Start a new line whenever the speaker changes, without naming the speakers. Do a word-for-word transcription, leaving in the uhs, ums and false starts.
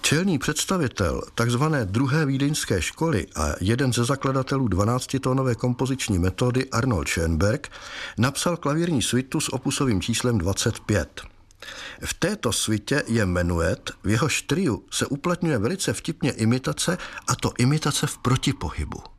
Čelný představitel takzvané druhé vídeňské školy a jeden ze zakladatelů dvanáctitónové kompoziční metody Arnold Schoenberg napsal klavírní suitu s opusovým číslem dvacet pět. V této suitě je menuet, v jehož triu se uplatňuje velice vtipně imitace, a to imitace v protipohybu.